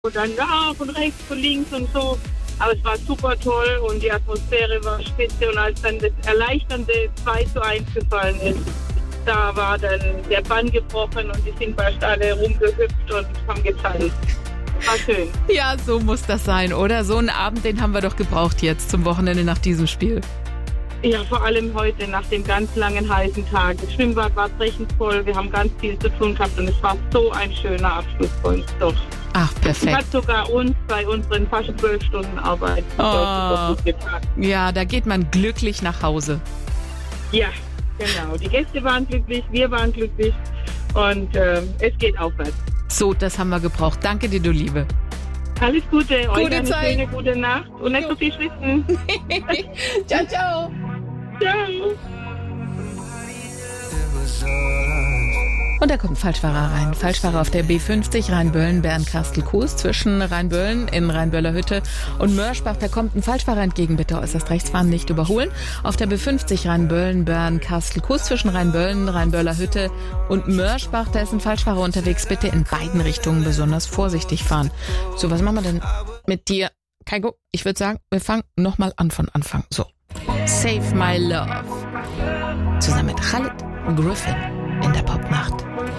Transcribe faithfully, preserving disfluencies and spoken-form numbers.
Und dann ja, von rechts, von links und so. Aber es war super toll und die Atmosphäre war spitze. Und als dann das erleichternde zwei zu eins gefallen ist, da war dann der Bann gebrochen und die sind fast alle rumgehüpft und haben getanzt. War schön. Ja, so muss das sein, oder? So einen Abend, den haben wir doch gebraucht jetzt zum Wochenende nach diesem Spiel. Ja, vor allem heute nach dem ganz langen, heißen Tag. Das Schwimmbad war brechend voll. Wir haben ganz viel zu tun gehabt und es war so ein schöner Abschluss für uns doch. Ach, perfekt. Hat sogar uns bei unseren fast zwölf Stunden Arbeit Oh. gut getan. Ja, da geht man glücklich nach Hause. Ja, genau. Die Gäste waren glücklich, wir waren glücklich und äh, es geht aufwärts. So, das haben wir gebraucht. Danke dir, du Liebe. Alles Gute, euch Gute eine Zeit. schöne gute Nacht und nicht so viel schwitzen. Ciao, ciao. Ciao. Und da kommt ein Falschfahrer rein. Falschfahrer auf der B fünfzig Rheinböllen-Bernkastel-Kues zwischen Rheinböllen in Rheinböller Hütte und Mörschbach. Da kommt ein Falschfahrer entgegen. Bitte äußerst rechts fahren, nicht überholen. Auf der B fünfzig Rheinböllen-Bernkastel-Kues zwischen Rheinböllen, Rheinböller Hütte und Mörschbach. Da ist ein Falschfahrer unterwegs. Bitte in beiden Richtungen besonders vorsichtig fahren. So, was machen wir denn mit dir? Kaigo, ich würde sagen, wir fangen nochmal an von Anfang. So. Save My Love. Zusammen mit Khalid Griffin in der Popnacht.